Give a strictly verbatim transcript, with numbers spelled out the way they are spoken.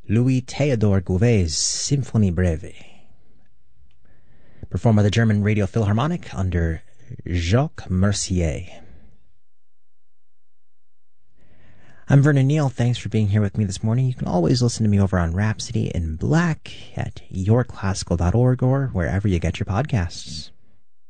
Louis Theodor Gouvet's Symphonie Breve, performed by the German Radio Philharmonic under Jacques Mercier. I'm Vernon Neal. Thanks for being here with me this morning. You can always listen to me over on Rhapsody in Black at your classical dot org or wherever you get your podcasts.